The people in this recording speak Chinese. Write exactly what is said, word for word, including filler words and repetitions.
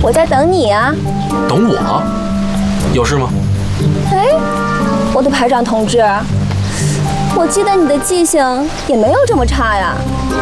我在等你啊。 等我？有事吗？ 哎，我的排长同志，我记得你的记性也没有这么差呀。